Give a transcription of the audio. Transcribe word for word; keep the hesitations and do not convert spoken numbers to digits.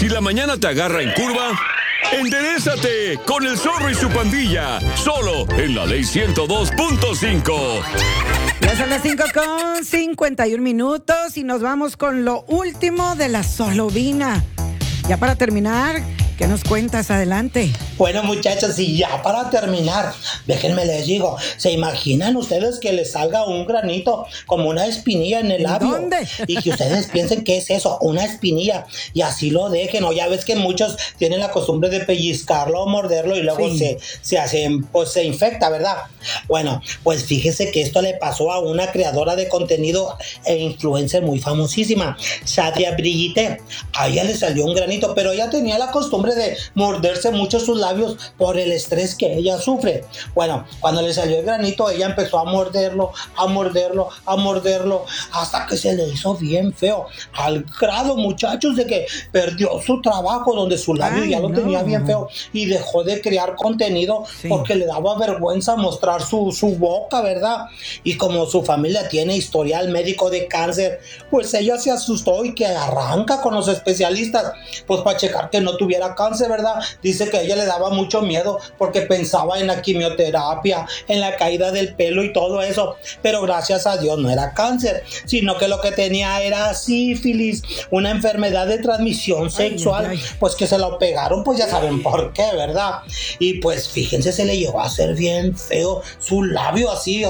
Si la mañana te agarra en curva, enderézate con el Zorro y su pandilla, solo en la Ley ciento dos punto cinco. Ya son las cinco con cincuenta y un minutos y nos vamos con lo último de la Solovina. Ya para terminar, ¿qué nos cuentas? Adelante. Bueno, muchachos, y ya para terminar, déjenme les digo, ¿se imaginan ustedes que les salga un granito como una espinilla en el labio? ¿Dónde? Y que ustedes piensen que es eso, una espinilla, y así lo dejen, o ya ves que muchos tienen la costumbre de pellizcarlo o morderlo y luego Sí. se, se hacen, pues se infecta, ¿verdad? Bueno, pues fíjese que esto le pasó a una creadora de contenido e influencer muy famosísima, Shadia Brigitte. A ella le salió un granito, pero ella tenía la costumbre de morderse mucho sus labios por el estrés que ella sufre. Bueno, cuando le salió el granito, ella empezó a morderlo, a morderlo, a morderlo, hasta que se le hizo bien feo, al grado, muchachos, de que perdió su trabajo donde su labio Ay, ya lo no. tenía bien feo y dejó de crear contenido Sí. porque le daba vergüenza mostrar su, su boca, ¿verdad? Y como su familia tiene historial médico de cáncer, pues ella se asustó y que arranca con los especialistas, pues para checar que no tuviera cáncer, ¿verdad? Dice que a ella le daba mucho miedo porque pensaba en la quimioterapia, en la caída del pelo y todo eso, pero gracias a Dios no era cáncer, sino que lo que tenía era sífilis, una enfermedad de transmisión sexual, ay, ay. pues que se lo pegaron, pues ya saben por qué, ¿verdad? Y pues fíjense, se le llegó a hacer bien feo su labio así,